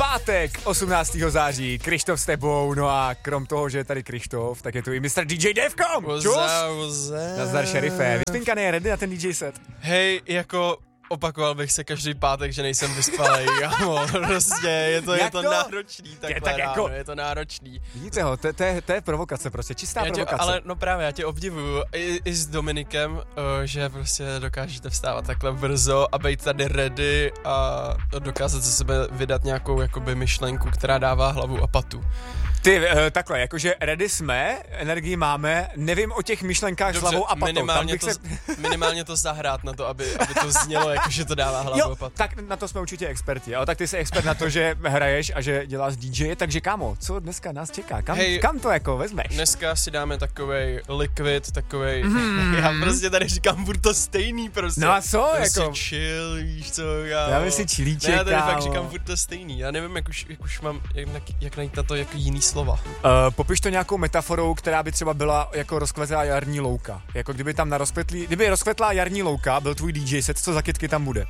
Pátek 18. září, Krištof s tebou, no a krom toho, že je tady Krištof, tak je tu i Mr. DJ Devko. Čus! Nazdar, šerife. Vyspinkaný, ready na ten DJ set? Hej, jako opakoval bych se každý pátek, že nejsem vyspalej, kámo, prostě je to náročný takhle tak ráno, jako, je to náročný. Vidíte ho, to je provokace prostě, čistá provokace. Ale no právě, já tě obdivuju i s Dominikem, že prostě dokážete vstávat takhle brzo a být tady ready a dokázat ze sebe vydat nějakou jakoby myšlenku, která dává hlavu a patu. Ty, takhle, jakože ready jsme, energii máme, nevím o těch myšlenkách s hlavou a patou. Minimálně to zahrát na to, aby to znělo, jakože to dává hlavu a patu. Tak na to jsme určitě experti, ale tak ty jsi expert na to, že hraješ a že děláš DJ, takže kámo, co dneska nás čeká? Kam to jako vezmeš? Dneska si dáme takovej liquid, takovej, já prostě tady říkám furt to stejný prostě. No a co, prostě jako? Chill, víš co, já myslím chillíček, já tady fakt říkám furt to stejný, já nevím, jak už mám, jak najít na to jako jiný slova. Popiš to nějakou metaforou, která by třeba byla jako rozkvetlá jarní louka. Jako kdyby tam kdyby rozkvetlá jarní louka byl tvůj DJ set, co za kytky tam bude?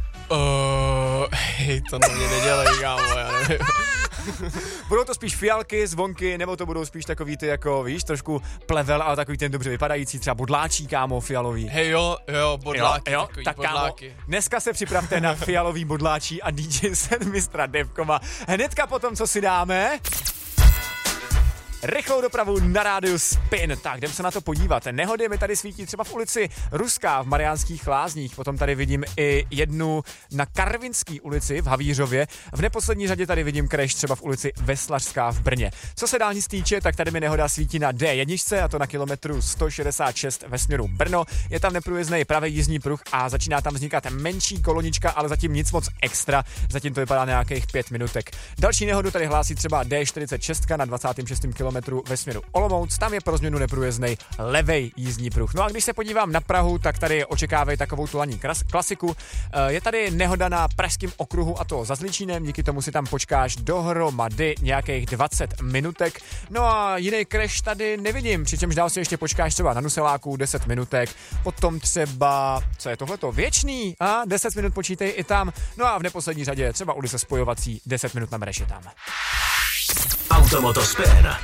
Hej, to na mě nedělej, kámo, já nevím. Budou to spíš fialky, zvonky, nebo to budou spíš takový ty jako, víš, trošku plevel, ale takový ten dobře vypadající, třeba bodláčí, kámo, fialový. Hej jo, bodláky, jo, takový tak bodláky. Kámo, dneska se připravte na fialový bodláčí a DJ set mistra Devkova. Hnedka potom, co si dáme... Rychlou dopravu na rádiu Spin. Tak, jdem se na to podívat. Nehody mi tady svítí třeba v ulici Ruská v Mariánských Lázních. Potom tady vidím i jednu na Karvinský ulici v Havířově. V neposlední řadě tady vidím crash třeba v ulici Veslařská v Brně. Co se dálnic týče, tak tady mi nehoda svítí na D1, a to na kilometru 166 ve směru Brno. Je tam neprůjezdný pravý jízdní pruh a začíná tam vznikat menší kolonička, ale zatím nic moc extra. Zatím to vypadá na nějakých 5 minutek. Další nehodu tady hlásí třeba D46 na 26. kilometru ve směru Olomouc, tam je pro změnu neprůjezdnej levej jízdní pruh. No a když se podívám na Prahu, tak tady očekávají takovou tu laní klasiku. Je tady nehoda na Pražském okruhu a to za Zličínem, díky tomu si tam počkáš dohromady nějakých 20 minutek. No a jiný crash tady nevidím, přičemž dál si ještě počkáš třeba na Nuseláku 10 minutek, potom třeba, co je tohleto, Věčný, 10 minut počítej i tam, no a v neposlední řadě třeba ulice Spojovací 10 minut na Mreši tam. Automoto Spin.